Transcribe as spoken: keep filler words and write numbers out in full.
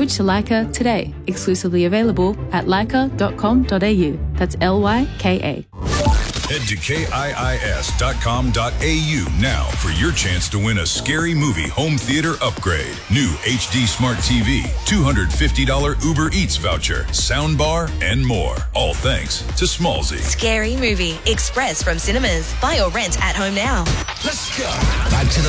Switch to Leica today. Exclusively available at leica dot com dot a u. That's L Y K A. Head to K I I S dot com dot A U now for your chance to win a Scary Movie home theater upgrade. New H D Smart T V, two hundred fifty dollars Uber Eats voucher, soundbar, and more. All thanks to Smallzy. Scary Movie, express from cinemas. Buy or rent at home now. Let's go. Back to the